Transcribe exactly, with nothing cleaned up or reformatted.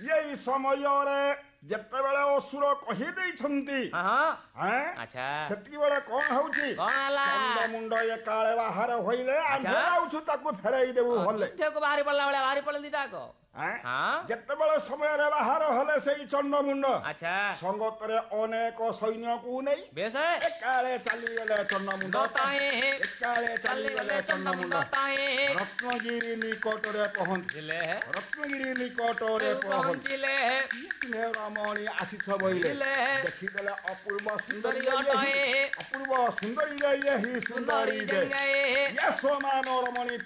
यही समय रे ଯେତେବେଳେ ଅସୁର କହି ଦେଇଛନ୍ତି ଆଚ୍ଛା ସେତିକିବେଳେ କଣ ହଉଛି କଣ ହେଲା ଚଣ୍ଡମୁଣ୍ଡ ଏ କାଳେ ବାହାର ହୋଇଲେ ଆମ୍ଭେ ଯାଉଛୁ ତାକୁ ଫେରେଇ ଦେବୁ ଭଲେ ବାହାରି ପଡିଲା ଭଳିଆ ବାହାରି ପଡନ୍ତି ତାକ ଯେତେବେଳେ ସମୟରେ ବାହାର ହେଲେ ସେଇ ଚଣ୍ଡମୁଣ୍ଡ ଆଚ୍ଛା ସଙ୍ଗତରେ ଅନେକ ସୈନ୍ୟକୁ ନେଇ ବେଶ ଏକାଳେ ଚାଲିଗଲେ ଚଣ୍ଡମୁଣ୍ଡ ଏକାଳେ ଚାଲିଗଲେ ଚଣ୍ଡମୁଣ୍ଡ ରତ୍ନଗିରି ନିକଟରେ ପହଞ୍ଚିଲେ ରତ୍ନଗିରି ନିକଟରେ ପହଞ୍ଚିଲେ ରମଣୀ ଆସିଛ ବୋଇଲେ ଦେଖିଦେଲେ ଅପୂର୍ବ ସୁନ୍ଦରୀ ଅପୂର୍ବ ସୁନ୍ଦରୀ ସୁନ୍ଦରୀ ସୋମାନ ରମଣୀ